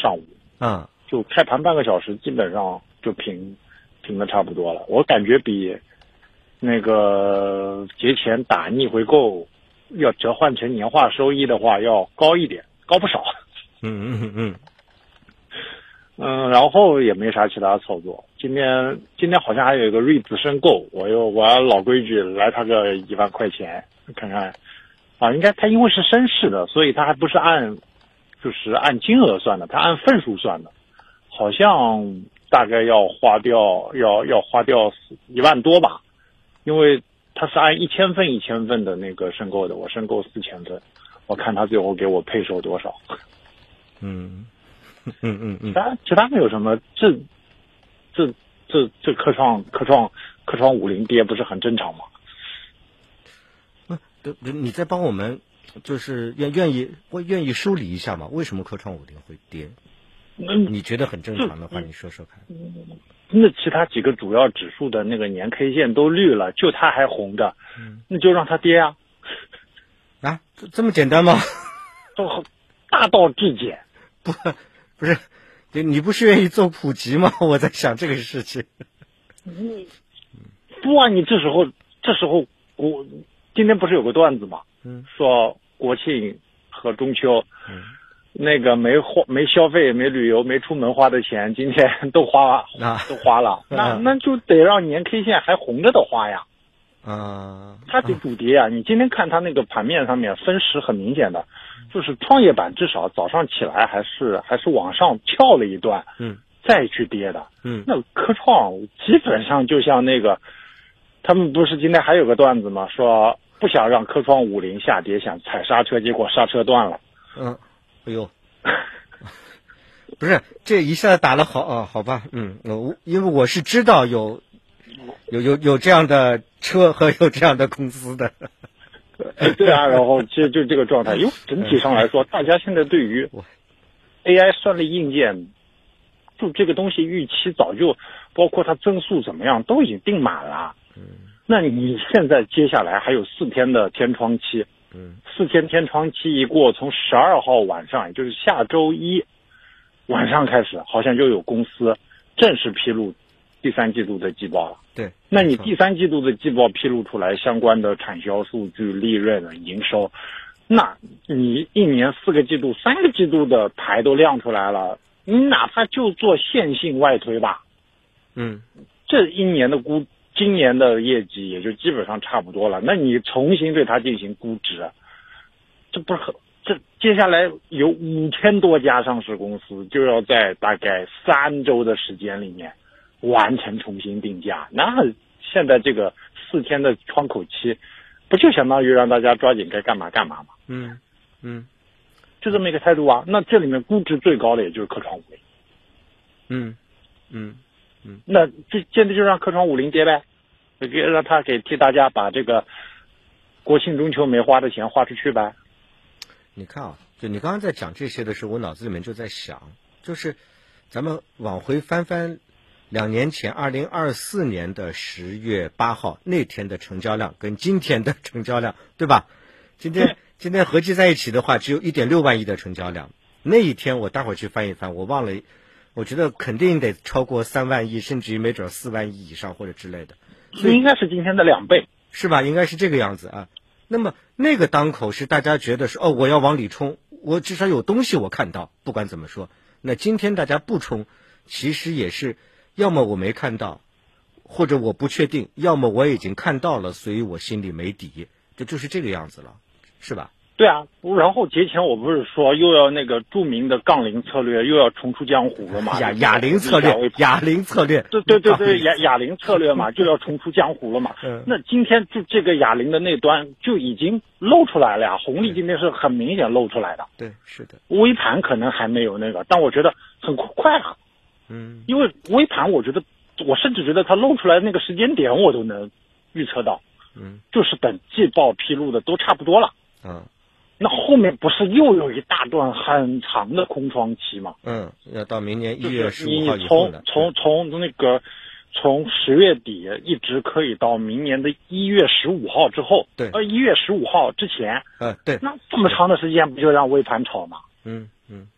上午， 啊， 就开盘半个小时，基本上就平的差不多了。我感觉比那个节前打逆回购要折换成年化收益的话要高一点，高不少。然后也没啥其他操作。今天好像还有一个瑞兹申购，我老规矩来他个1万块钱看看啊，应该他因为是申市的，所以他还不是按金额算的，他按份数算的，好像大概要花掉1万多吧，因为他是按1000份的那个申购的，我申购4000份，我看他最后给我配售多少。其他没有什么，这科创50跌不是很正常吗？ 你再帮我们就是愿意梳理一下吗？为什么科创50会跌？你觉得很正常的话，你说说看。 那其他几个主要指数的那个年 K 线都绿了，就它还红的，那就让它跌啊！ 啊，这么简单吗？ 都大道至简。 不是，你不是愿意做普及吗？我在想这个事情。 不啊，你这时候今天不是有个段子吗？说国庆和中秋，那个没消费、没旅游、没出门花的钱，今天都花了，那就得让年 K 线还红着的花呀。它得补跌啊！你今天看它那个盘面上面分时很明显的，就是创业板至少早上起来还是往上翘了一段，再去跌的。那科创基本上就像那个，他们不是今天还有个段子吗？说不想让科创50下跌，想踩刹车，结果刹车断了。 哎呦，不是这一下打了好吧，因为我是知道有这样的车和有这样的公司的。 对啊，然后其实就这个状态，因为整体上来说，大家现在对于 AI 算力硬件，就这个东西预期早就包括它增速怎么样都已经定满了。那你现在接下来还有4天的天窗期，4天天窗期一过，从12号晚上，也就是下周一晚上开始，好像就有公司正式披露第3季度的季报了。 对， 那你第3季度的季报披露出来相关的产销数据、利润、营收，那你一年4个季度、3个季度的牌都亮出来了，你哪怕就做线性外推吧，这一年的今年的业绩也就基本上差不多了，那你重新对它进行估值，这接下来有5000多家上市公司就要在大概3周的时间里面完成重新定价，那现在这个4天的窗口期，不就相当于让大家抓紧该干嘛干嘛吗？就这么一个态度啊。那这里面估值最高的也就是科创50。那现在就让科创50跌呗，让他替大家把这个国庆中秋没花的钱花出去呗。 你看啊，就你刚刚在讲这些的时候，我脑子里面就在想，就是咱们往回翻2年前2024年的10月8号那天的成交量跟今天的成交量，对吧？今天合计在一起的话，只有1.6万亿的成交量。那一天我待会儿去翻一翻，我忘了，我觉得肯定得超过3万亿，甚至于没准4万亿以上或者之类的。 所以应该是今天的2倍， 是吧？应该是这个样子啊。那么那个当口是大家觉得说，我要往里冲，我至少有东西我看到，不管怎么说。那今天大家不冲，其实也是要么我没看到，或者我不确定，要么我已经看到了，所以我心里没底，就是这个样子了，是吧？ 对啊，然后节前我不是说又要那个著名的杠铃策略又要重出江湖了嘛？ 哑铃策略， 对，哑铃策略嘛，就要重出江湖了嘛。那今天就这个哑铃的那端就已经露出来了呀，红利今天是很明显露出来的。 对，是的。 微盘可能还没有那个，但我觉得很快了。因为微盘我甚至觉得它露出来的那个时间点我都能预测到。就是等季报披露的都差不多了。那后面不是又有一大段很长的空窗期吗？ 要到明年1月15号以后的。 从10月底一直可以到明年的1月15号之后。 对。 1月15号之前。 对。 那这么长的时间不就让微盘炒吗？